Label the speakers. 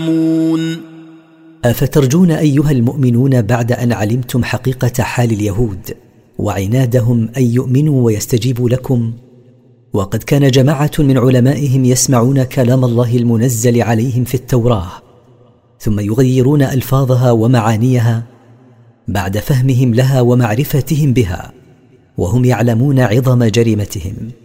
Speaker 1: أفترجون أيها المؤمنون بعد أن علمتم حقيقة حال اليهود وعنادهم أن يؤمنوا ويستجيبوا لكم، وقد كان جماعة من علمائهم يسمعون كلام الله المنزل عليهم في التوراة ثم يغيرون ألفاظها ومعانيها بعد فهمهم لها ومعرفتهم بها، وهم يعلمون عظم جريمتهم.